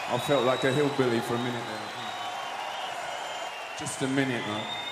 I felt like a hillbilly for a minute there. Just a minute, though.